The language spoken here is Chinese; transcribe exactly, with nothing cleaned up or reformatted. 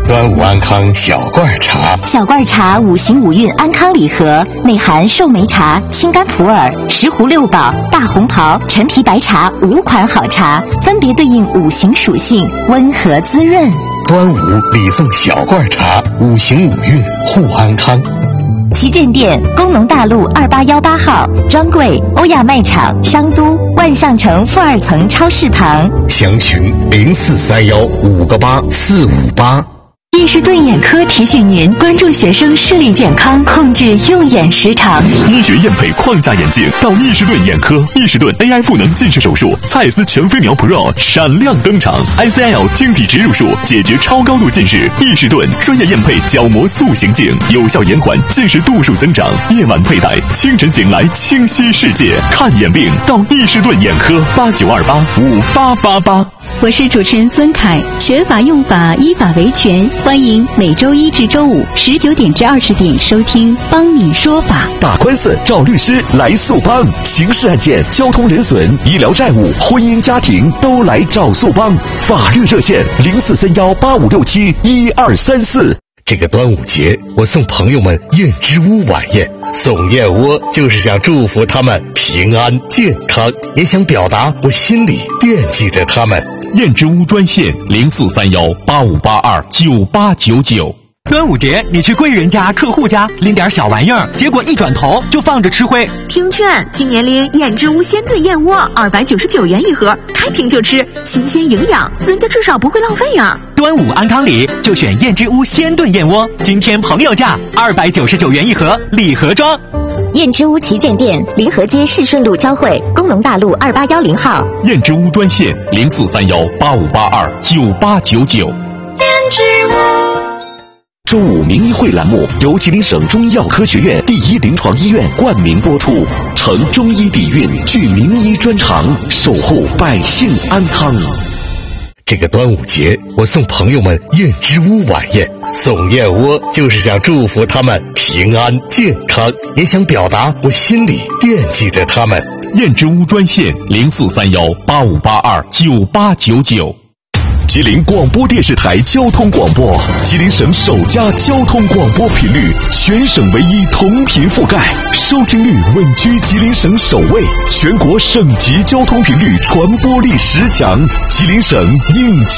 端午安康小罐茶。 小罐茶五行五运安康礼盒，内含寿眉茶、青柑普洱、石斛六宝、大红袍、陈皮白茶五款好茶，分别对应五行属性，温和滋润。 端午礼送小罐茶，五行五运护安康。 旗舰店：工农大路二八幺八号，专柜：欧亚卖场、商都、万象城负二层超市旁。 详询零四三幺五个八四五八。 易士顿眼科提醒您关注学生视力健康，控制用眼时长。 医学验配框架眼镜到易士顿眼科，易士顿 A I 赋能近视手术，蔡司全飞秒 Pro 闪亮登场 ，I C L 晶体植入术解决超高度近视。易士顿专业验配角膜塑形镜，有效延缓近视度数增长。夜晚佩戴，清晨醒来清晰世界。看眼病到易士顿眼科，八九二八五八八八。 我是主持人孙凯，学法用法，依法维权。欢迎每周一至周五十九点至二十点收听《帮你说法》。 打官司找律师来速帮，刑事案件、交通人损、医疗债务、婚姻家庭都来找速帮。法律热线零四三幺八五六七一二三四。 这个端午节，我送朋友们燕之屋晚宴。送燕窝就是想祝福他们平安健康，也想表达我心里惦记着他们。 燕之屋专线零四三幺八五八二九八九九。 端午节你去贵人家、客户家拎点小玩意儿，结果一转头就放着吃灰。 听劝，今年拎燕之屋鲜炖燕窝，二百九十九元一盒，开瓶就吃，新鲜营养，人家至少不会浪费呀。 端午安康礼就选燕之屋鲜炖燕窝，今天朋友价二百九十九元一盒，礼盒装。 燕之屋旗舰店：临河街市顺路交汇，工农大路二八幺零号。 燕之屋专线零四三幺八五八二九八九九。 燕之屋。 周五名医会栏目由吉林省中医药科学院第一临床医院冠名播出，承中医底蕴，具名医专长，守护百姓安康。 这个端午节，我送朋友们燕之屋晚宴。送燕窝就是想祝福他们平安健康，也想表达我心里惦记着他们。 燕之屋专线零四三幺八五八二九八九九。 吉林广播电视台交通广播，吉林省首家交通广播频率，全省唯一同频覆盖，收听率稳居吉林省首位，全国省级交通频率传播力十强，吉林省应